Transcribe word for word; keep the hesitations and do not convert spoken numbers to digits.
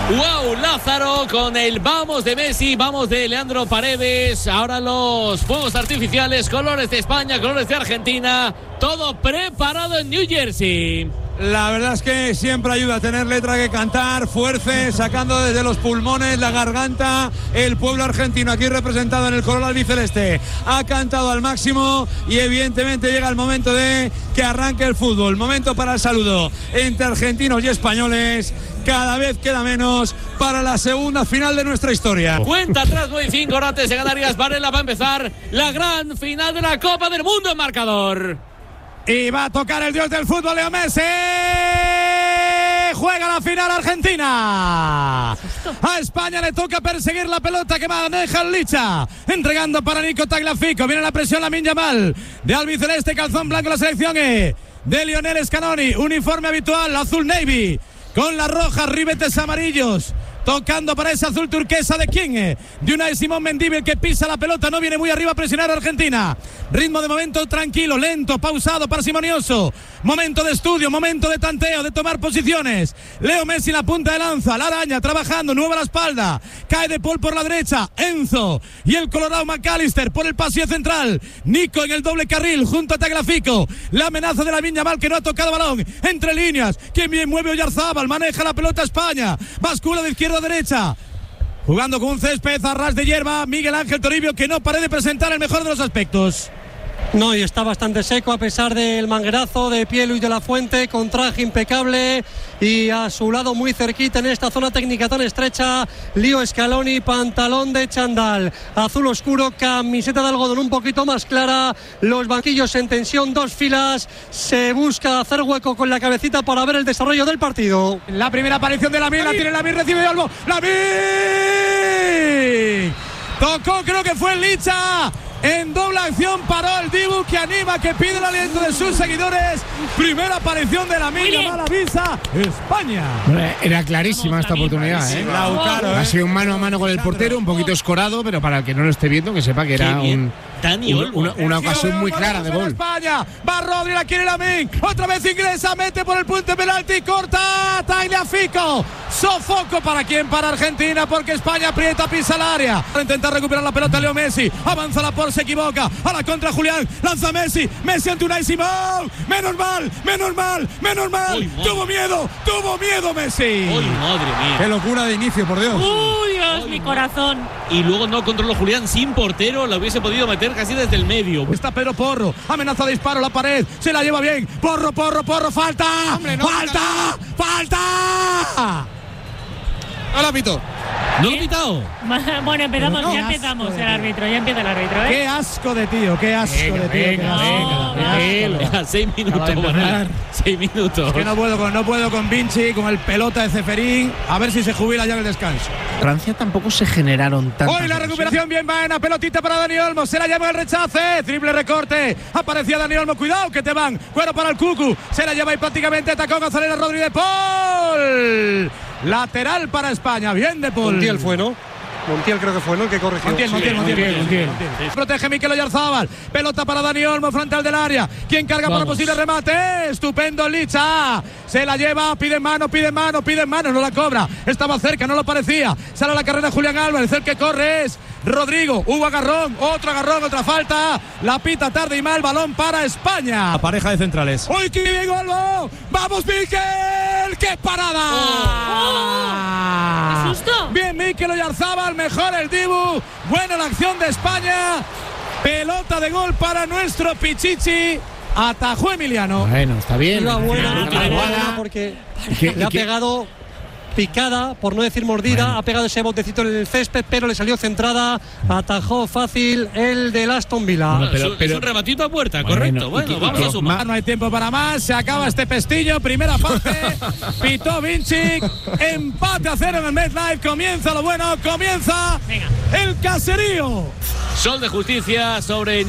Wow, Lázaro con el vamos de Messi, vamos de Leandro Paredes. Ahora los fuegos artificiales, colores de España, colores de Argentina. Todo preparado en New Jersey. La verdad es que siempre ayuda a tener letra que cantar, fuerza, sacando desde los pulmones, la garganta. El pueblo argentino aquí representado en el color albiceleste ha cantado al máximo y evidentemente llega el momento de que arranque el fútbol. Momento para el saludo entre argentinos y españoles. Cada vez queda menos para la segunda final de nuestra historia. Cuenta atrás, nueve y cinco antes de Canarias. Varela va a empezar la gran final de la Copa del Mundo en marcador. Y va a tocar el dios del fútbol, Leo Messi. Juega la final Argentina. A España le toca perseguir la pelota que maneja el Licha. Entregando para Nico Tagliafico. Viene la presión, Lamine Yamal. De albiceleste, calzón blanco la selección E. De Lionel Scaloni. Uniforme habitual, azul navy. Con las rojas, ribetes amarillos. Tocando para ese azul turquesa de quién, de Unai Simón Mendívil, que pisa la pelota, no viene muy arriba a presionar a Argentina. Ritmo de momento tranquilo, lento, pausado, parsimonioso. Momento de estudio, momento de tanteo, de tomar posiciones. Leo Messi en la punta de lanza, la araña trabajando, nueva a la espalda. Cae De Paul por la derecha, Enzo y el colorado McAllister por el pasillo central. Nico en el doble carril junto a Tagliafico. La amenaza de Lamine Yamal, que no ha tocado balón. Entre líneas, quien bien mueve Oyarzábal, maneja la pelota España. Bascula de izquierda a derecha. Jugando con un césped a ras de hierba, Miguel Ángel Toribio, que no parece presentar el mejor de los aspectos. No, y está bastante seco a pesar del manguerazo de pie Luis de la Fuente, con traje impecable y a su lado muy cerquita en esta zona técnica tan estrecha, Leo Scaloni, pantalón de chándal azul oscuro, camiseta de algodón un poquito más clara, los banquillos en tensión, dos filas, se busca hacer hueco con la cabecita para ver el desarrollo del partido. La primera aparición de Lamine, la tiene Lamine, recibe de Olmo, Lamine tocó, creo que fue el Licha. En doble acción paró el Dibu, que anima, que pide el aliento de sus seguidores. Primera aparición de Lamine Yamal, avisa España. Era clarísima esta oportunidad, ¿eh? Lautaro, Ha ¿eh? sido un mano a mano con el portero, un poquito escorado, pero para el que no lo esté viendo, que sepa que era un, Dani un, Olmo. una, una ocasión muy clara de gol. España, va Rodri, la quiere Lamine, otra vez ingresa, mete por el punto de penalti, corta Tagliafico. Sofoco para quién, para Argentina, porque España aprieta, pisa el área. Para intentar recuperar la pelota, Leo Messi, avanza la por, se equivoca, a la contra Julián, lanza Messi, Messi ante Unai Simón, menos mal, menos mal, menos mal, Uy, tuvo miedo, tuvo miedo Messi. ¡Uy, madre mía! Qué locura de inicio, por Dios. ¡Uy, Dios, mi corazón! Y luego no controló Julián sin portero, la hubiese podido meter casi desde el medio. Está Pedro Porro, amenaza de disparo, la pared, se la lleva bien, Porro, Porro, Porro, falta, Hombre, no, falta, falta. Hola, Pito. ¿No lo he pitado? Bueno, empezamos, No, ya asco, empezamos eh. el árbitro, ya empieza el árbitro, ¿eh? Qué asco de tío, qué asco Venga, de tío. venga, qué asco. venga, Qué asco. venga. Seis minutos, Acaba de Manuel. empezar. Seis minutos. Que no puedo con no puedo con Vinci, con el pelota de Ceferín, a ver si se jubila ya en el descanso. Francia tampoco se generaron tantas. Hoy la recuperación bien vaina, pelotita para Dani Olmo, se la lleva el rechace, triple recorte, aparecía Dani Olmo, cuidado que te van, cuero para el Cucu, se la lleva ahí prácticamente tacón González Rodríguez de Paul, lateral para España, bien de Paul. Montiel fue, ¿no? Montiel creo que fue, ¿no? El que corrigió. Montiel, Montiel, Sí, Montiel, Montiel, Montiel, Montiel. Montiel. Protege Mikel Oyarzábal. Pelota para Dani Olmo, frontal del área. ¿Quién carga para Vamos. posible remate? Estupendo Licha. Se la lleva, pide mano, pide mano, pide mano, no la cobra. Estaba cerca, no lo parecía. Sale a la carrera Julián Álvarez. El que corre es Rodrigo. Hubo agarrón, otro agarrón, otra falta. La pita tarde y mal, balón para España. La pareja de centrales. ¡Uy, qué bien, Olmo! ¡Vamos, Mikel! ¡Qué parada! ¡Qué susto! Bien, Mikel Oyarzábal, mejor el Dibu. Buena la acción de España. Pelota de gol para nuestro Pichichi. Atajó Emiliano. Bueno, está bien. Iba buena, Iba iba buena buena. porque ¿Qué- le ha qué- pegado picada, por no decir mordida, Bueno. ha pegado ese botecito en el césped, pero le salió centrada, atajó fácil el del Aston Villa. Bueno, pero- es, un- pero- es un rematito a puerta, Bueno, correcto. y Bueno, que- vamos y a que- sumar. Ah, no hay tiempo para más, se acaba este pestillo, primera parte, pitó Vinci, empate a cero en el MetLife, comienza lo bueno, comienza Venga. el caserío. Sol de justicia sobre